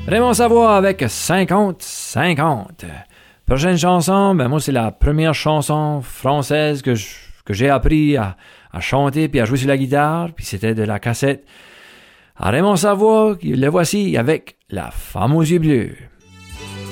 Raymond Savoie avec 50-50. Prochaine chanson, moi c'est la première chanson française que j'ai appris à chanter puis à jouer sur la guitare, puis c'était de la cassette à Raymond Savoie, le voici avec La femme aux yeux bleus.